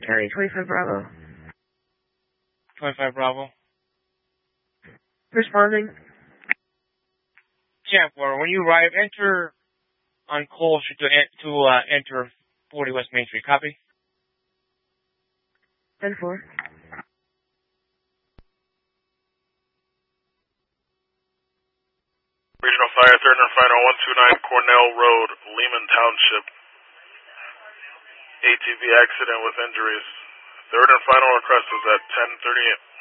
County 25 Bravo. 25 Bravo. Responding. Champ 4, when you arrive, enter on Cole Street to enter 40 West Main Street. Copy? 10-4. Regional Fire, third and final, 129 Cornell Road, Lehman Township. ATV accident with injuries. Third and final request is at 10:30